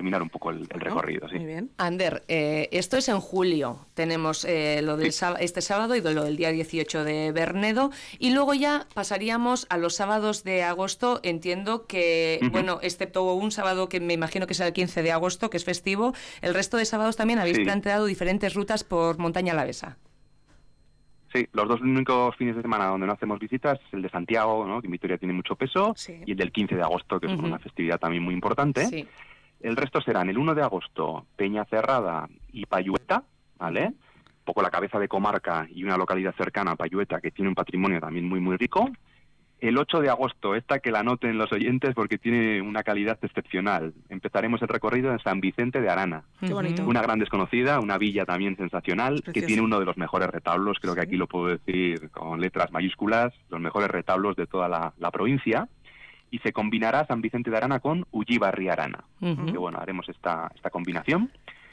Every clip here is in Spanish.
terminar un poco el recorrido. Sí. Muy bien. Ander, esto es en julio. Tenemos lo del este sábado y lo del día 18 de Bernedo. Y luego ya pasaríamos a los sábados de agosto. Entiendo que, bueno, excepto un sábado que me imagino que será el 15 de agosto, que es festivo, el resto de sábados también habéis planteado diferentes rutas por Montaña Alavesa. Sí, los dos únicos fines de semana donde no hacemos visitas es el de Santiago, ¿no?, que en Vitoria tiene mucho peso, y el del 15 de agosto, que es una festividad también muy importante. Sí. El resto serán el 1 de agosto, Peñacerrada y Payueta, ¿vale? Un poco la cabeza de comarca y una localidad cercana, Payueta, que tiene un patrimonio también muy, muy rico. El 8 de agosto, esta que la anoten los oyentes porque tiene una calidad excepcional. Empezaremos el recorrido en San Vicente de Arana. Qué bonito. Una gran desconocida, una villa también sensacional, que tiene uno de los mejores retablos, creo que aquí lo puedo decir con letras mayúsculas, los mejores retablos de toda la provincia. Y se combinará San Vicente de Arana con Ullibarri Arana. Que bueno, haremos esta combinación.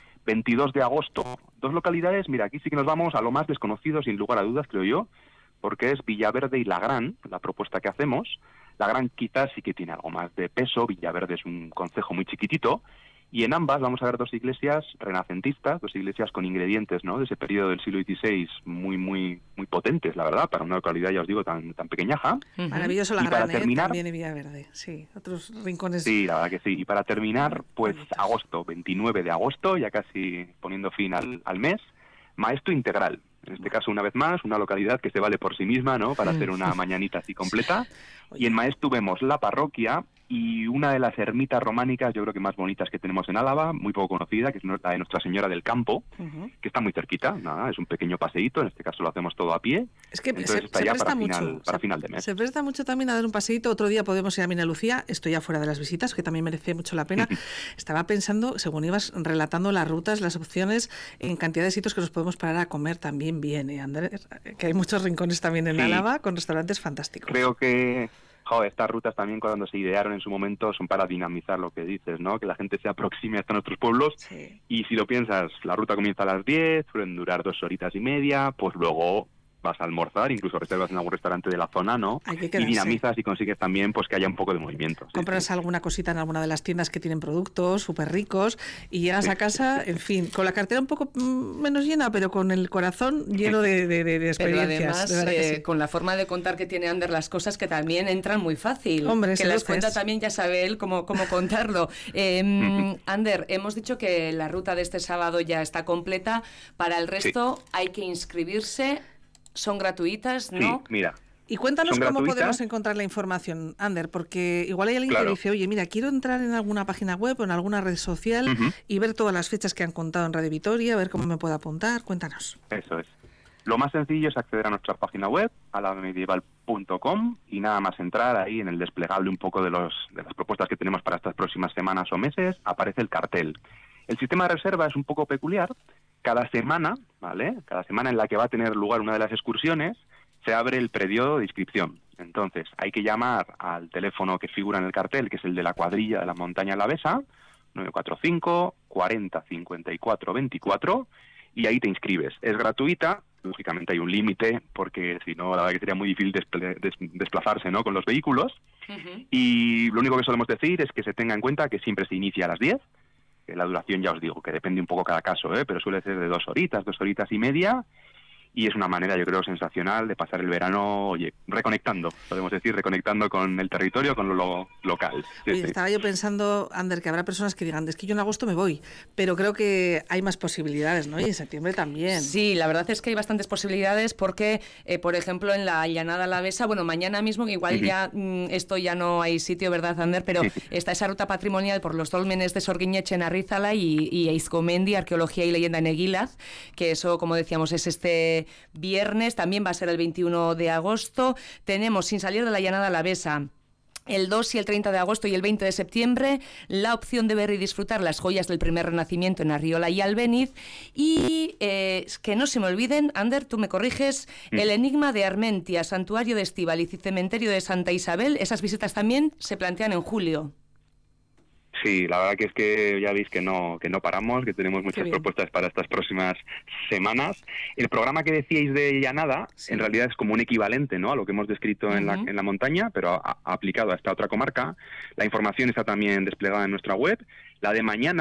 22 de agosto, dos localidades, mira, aquí sí que nos vamos a lo más desconocido, sin lugar a dudas, creo yo, porque es Villaverde y Lagrán, la propuesta que hacemos. Lagrán quizás sí que tiene algo más de peso, Villaverde es un concejo muy chiquitito, y en ambas vamos a ver dos iglesias renacentistas, dos iglesias con ingredientes, ¿no?, de ese periodo del siglo XVI muy, muy, muy potentes, la verdad, para una localidad, ya os digo, tan pequeñaja. Maravilloso Y para Lagrán, terminar, también en Villaverde, sí, otros rincones. Sí, la verdad que sí. Y para terminar, pues bonitos. agosto, 29 de agosto, ya casi poniendo fin al mes, Maestu Integral. En este caso, una vez más, una localidad que se vale por sí misma, ¿no?, para hacer una mañanita así completa. Y en Maestu vemos la parroquia y una de las ermitas románicas, yo creo que más bonitas que tenemos en Álava, muy poco conocida, que es la de Nuestra Señora del Campo, que está muy cerquita, nada, es un pequeño paseíto, en este caso lo hacemos todo a pie. Es que entonces está se ya presta mucho, para final de mes. Se presta mucho también a dar un paseíto. Otro día podemos ir a Mina Lucía, estoy ya fuera de las visitas, que también merece mucho la pena. Estaba pensando, según ibas relatando las rutas, las opciones, en cantidad de sitios que nos podemos parar a comer también bien, Andrés, que hay muchos rincones también en Álava con restaurantes fantásticos. Creo que estas rutas también, cuando se idearon en su momento, son para dinamizar lo que dices, ¿no?, que la gente se aproxime hasta nuestros pueblos. Y si lo piensas, la ruta comienza a las 10, suelen durar 2 horitas y media, pues luego vas a almorzar, incluso reservas en algún restaurante de la zona, ¿no? Y dinamizas y consigues también pues que haya un poco de movimiento. Compras alguna cosita en alguna de las tiendas que tienen productos súper ricos y llegas a casa, en fin, con la cartera un poco menos llena, pero con el corazón lleno de experiencias. Pero además, con la forma de contar que tiene Ander las cosas, que también entran muy fácil. Hombre, que las cuenta también, ya sabe él cómo contarlo. Ander, hemos dicho que la ruta de este sábado ya está completa. Para el resto hay que inscribirse. Son gratuitas, ¿no? Sí, mira. Y cuéntanos cómo podemos encontrar la información, Ander, porque igual hay alguien que dice, oye, mira, quiero entrar en alguna página web o en alguna red social y ver todas las fechas que han contado en Radio Vitoria, a ver cómo me puedo apuntar. Cuéntanos. Eso es. Lo más sencillo es acceder a nuestra página web, alavamedieval.com, y nada más entrar ahí en el desplegable un poco de las propuestas que tenemos para estas próximas semanas o meses, aparece el cartel. El sistema de reserva es un poco peculiar. Cada semana, ¿vale?, cada semana en la que va a tener lugar una de las excursiones, se abre el periodo de inscripción. Entonces, hay que llamar al teléfono que figura en el cartel, que es el de la cuadrilla de la Montaña Alavesa, 945 40 54 24, y ahí te inscribes. Es gratuita, lógicamente hay un límite, porque si no, la verdad que sería muy difícil desplazarse, ¿no?, con los vehículos. Y lo único que solemos decir es que se tenga en cuenta que siempre se inicia a las 10, que la duración, ya os digo, que depende un poco cada caso, pero suele ser de 2 horitas y media, y es una manera, yo creo, sensacional de pasar el verano, oye, reconectando, podemos decir, reconectando con el territorio, con lo local. Oye, estaba yo pensando, Ander, que habrá personas que digan, es que yo en agosto me voy, pero creo que hay más posibilidades, ¿no? Y en septiembre también. Sí, la verdad es que hay bastantes posibilidades porque, por ejemplo, en la Llanada Alavesa, bueno, mañana mismo, que igual ya esto ya no hay sitio, ¿verdad, Ander? Pero está esa ruta patrimonial por los dólmenes de Sorguiñeche en Arrizala y Eizkomendi, Arqueología y Leyenda en Eguilaz, que eso, como decíamos, es este viernes, también va a ser el 21 de agosto. Tenemos, sin salir de la Llanada Alavesa, el 2 y el 30 de agosto y el 20 de septiembre, la opción de ver y disfrutar las joyas del primer renacimiento en Arriola y Albéniz. Y que no se me olviden, Ander, tú me corriges, el Enigma de Armentia, Santuario de Estíbaliz y Cementerio de Santa Isabel, esas visitas también se plantean en julio. Sí, la verdad que es que ya veis que no paramos, que tenemos muchas propuestas para estas próximas semanas. El programa que decíais de Llanada, en realidad es como un equivalente, ¿no?, a lo que hemos descrito en la montaña, pero aplicado a esta otra comarca. La información está también desplegada en nuestra web. La de mañana